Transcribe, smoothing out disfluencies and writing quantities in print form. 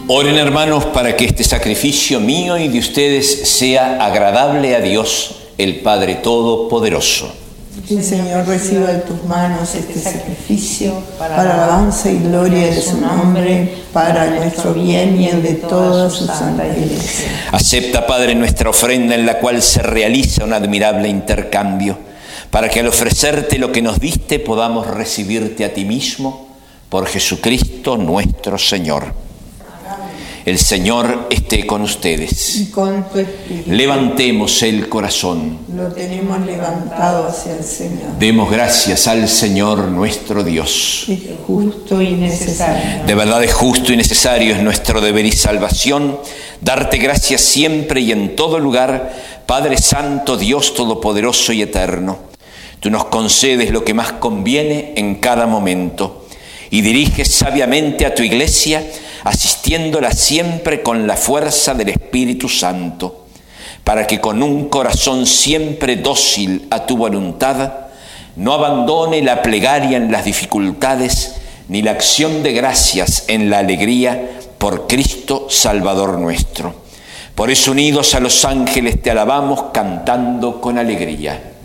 Oren, hermanos, para que este sacrificio mío y de ustedes sea agradable a Dios, el Padre Todopoderoso. El Señor reciba de tus manos este sacrificio para alabanza y gloria de su nombre, para nuestro bien y el de toda su santa Iglesia. Acepta, Padre, nuestra ofrenda en la cual se realiza un admirable intercambio, para que al ofrecerte lo que nos diste podamos recibirte a ti mismo, por Jesucristo nuestro Señor. El Señor esté con ustedes. Y con tu espíritu. Levantemos el corazón. Lo tenemos levantado hacia el Señor. Demos gracias al Señor nuestro Dios. Es justo y necesario. De verdad es justo y necesario, es nuestro deber y salvación, darte gracias siempre y en todo lugar, Padre Santo, Dios Todopoderoso y Eterno. Tú nos concedes lo que más conviene en cada momento y diriges sabiamente a tu Iglesia, asistiéndola siempre con la fuerza del Espíritu Santo, para que con un corazón siempre dócil a tu voluntad, no abandone la plegaria en las dificultades, ni la acción de gracias en la alegría, por Cristo Salvador nuestro. Por eso, unidos a los ángeles, te alabamos cantando con alegría.